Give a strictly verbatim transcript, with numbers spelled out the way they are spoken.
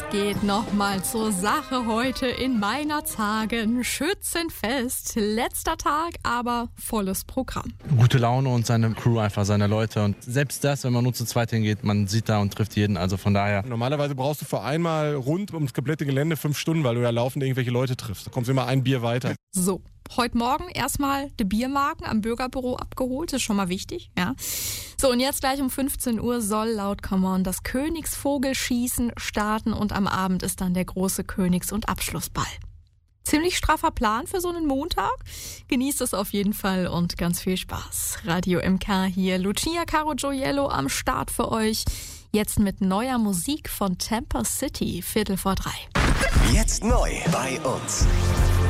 geht nochmal zur Sache heute in Meinerzhagen. Schützenfest, letzter Tag, aber volles Programm. Gute Laune und seine Crew, einfach seine Leute. Und selbst das, wenn man nur zu zweit hingeht, man sieht da und trifft jeden. Also von daher. Normalerweise brauchst du für einmal rund ums komplette Gelände fünf Stunden, weil du ja laufend irgendwelche Leute triffst. Da kommst du immer ein Bier weiter. So. Heute Morgen erstmal die Biermarken am Bürgerbüro abgeholt, ist schon mal wichtig, ja. So, und jetzt gleich um fünfzehn Uhr soll laut Come On das Königsvogelschießen starten und am Abend ist dann der große Königs- und Abschlussball. Ziemlich straffer Plan für so einen Montag. Genießt es auf jeden Fall und ganz viel Spaß. Radio M K hier, Lucia Caro Gioiello am Start für euch. Jetzt mit neuer Musik von Tampa City, Viertel vor drei. Jetzt neu bei uns.